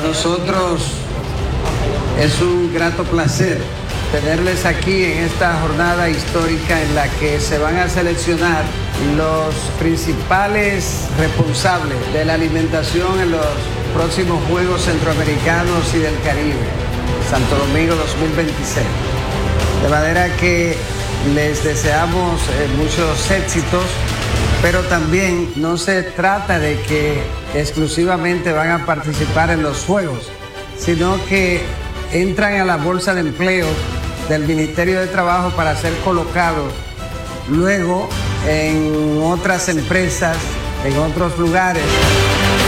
nosotros es un grato placer tenerles aquí en esta jornada histórica en la que se van a seleccionar los principales responsables de la alimentación en los próximos Juegos Centroamericanos y del Caribe, Santo Domingo 2026. De manera que les deseamos muchos éxitos, pero también no se trata de que exclusivamente van a participar en los Juegos, sino que entran a la bolsa de empleo del Ministerio de Trabajo para ser colocados luego en otras empresas, en otros lugares.